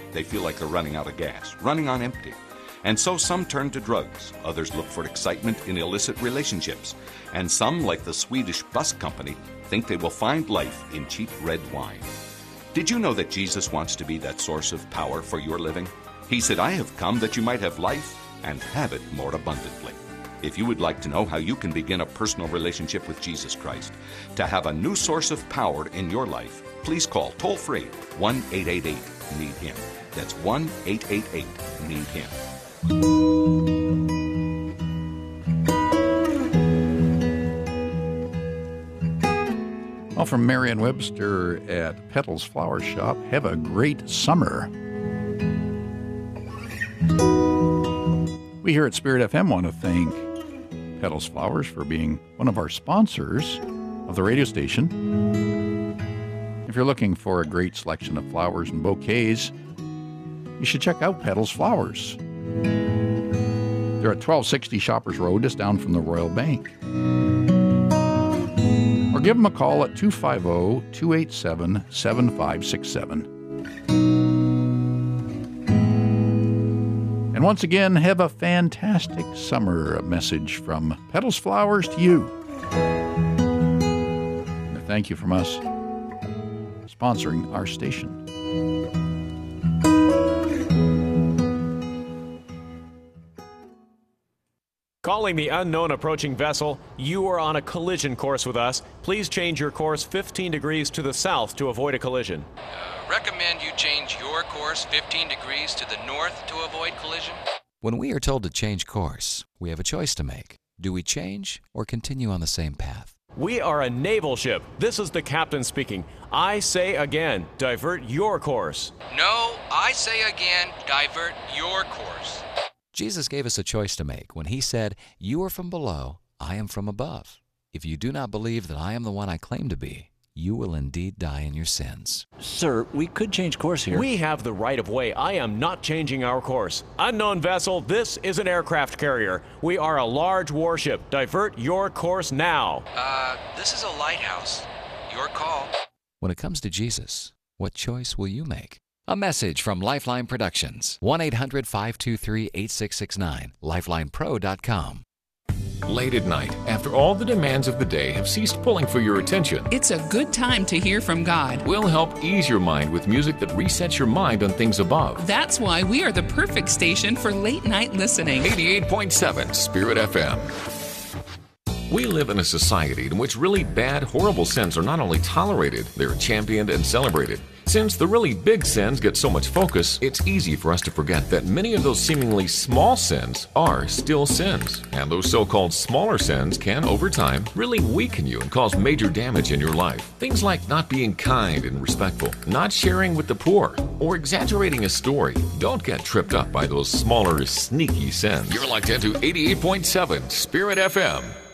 They feel like they're running out of gas, running on empty. And so some turn to drugs. Others look for excitement in illicit relationships. And some, like the Swedish bus company, think they will find life in cheap red wine. Did you know that Jesus wants to be that source of power for your living? He said, "I have come that you might have life and have it more abundantly." If you would like to know how you can begin a personal relationship with Jesus Christ, to have a new source of power in your life, please call toll-free 1-888-NEED-HIM. That's 1-888-NEED-HIM. Well, from Marian Webster at Petals Flower Shop, have a great summer. We here at Spirit FM want to thank Petals Flowers for being one of our sponsors of the radio station. If you're looking for a great selection of flowers and bouquets, you should check out Petals Flowers. They're at 1260 Shoppers Road, just down from the Royal Bank. Or give them a call at 250-287-7567. And once again, have a fantastic summer. A message from Petals Flowers to you. And a thank you from us sponsoring our station. Calling the unknown approaching vessel, you are on a collision course with us. Please change your course 15 degrees to the south to avoid a collision. Recommend you change your course 15 degrees to the north to avoid collision. When we are told to change course, we have a choice to make. Do we change or continue on the same path? We are a naval ship. This is the captain speaking. I say again, divert your course. No, I say again, divert your course. Jesus gave us a choice to make when he said, "You are from below, I am from above. If you do not believe that I am the one I claim to be, you will indeed die in your sins." Sir, we could change course here. We have the right of way. I am not changing our course. Unknown vessel, this is an aircraft carrier. We are a large warship. Divert your course now. This is a lighthouse. Your call. When it comes to Jesus, what choice will you make? A message from Lifeline Productions. 1-800-523-8669. LifelinePro.com. Late at night, after all the demands of the day have ceased pulling for your attention, it's a good time to hear from God. We'll help ease your mind with music that resets your mind on things above. That's why we are the perfect station for late night listening. 88.7 Spirit FM. We live in a society in which really bad, horrible sins are not only tolerated, they're championed and celebrated. Since the really big sins get so much focus, it's easy for us to forget that many of those seemingly small sins are still sins. And those so-called smaller sins can, over time, really weaken you and cause major damage in your life. Things like not being kind and respectful, not sharing with the poor, or exaggerating a story. Don't get tripped up by those smaller, sneaky sins. You're locked into 88.7 Spirit FM.